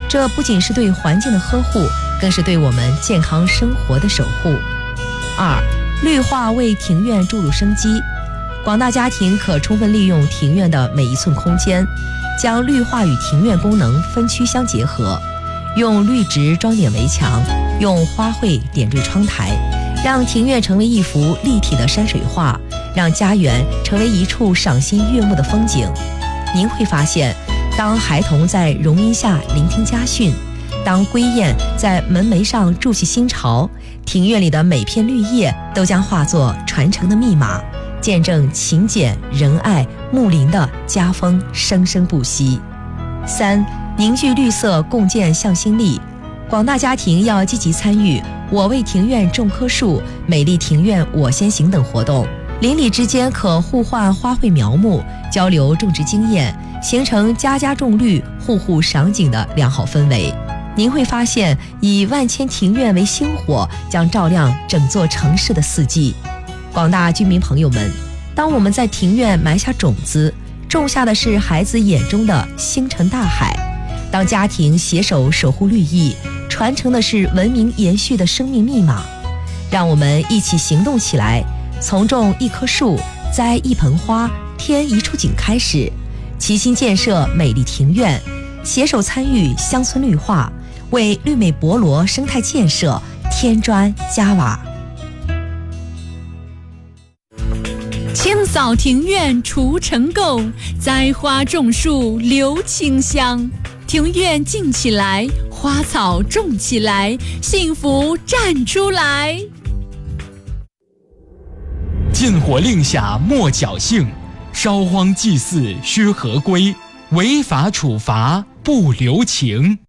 这不仅是对环境的呵护，更是对我们健康生活的守护。2、绿化为庭院注入生机。广大家庭可充分利用庭院的每一寸空间，将绿化与庭院功能分区相结合，用绿植装点围墙，用花卉点缀窗台，让庭院成为一幅立体的山水画，让家园成为一处赏心悦目的风景。您会发现，当孩童在榕荫下聆听家训，当归雁在门楣上筑起新巢，庭院里的每片绿叶都将化作传承的密码，见证勤俭仁爱睦邻的家风生生不息。3、凝聚绿色，共建向心力。广大家庭要积极参与我为庭院种棵树、美丽庭院我先行等活动，邻里之间可互换花卉苗木，交流种植经验，形成家家种绿、户户赏景的良好氛围。您会发现，以万千庭院为星火，将照亮整座城市的四季。广大居民朋友们，当我们在庭院埋下种子，种下的是孩子眼中的星辰大海；当家庭携手守护绿意，传承的是文明延续的生命密码。让我们一起行动起来，从种一棵树、栽一盆花、添一处景开始，齐心建设美丽庭院，携手参与乡村绿化，为绿美博罗生态建设添砖加瓦。 清扫庭院除尘垢，栽花种树留清香。庭院静起来，花草种起来，幸福站出来。 禁火令下莫侥幸，烧荒祭祀须合规，违法处罚不留情。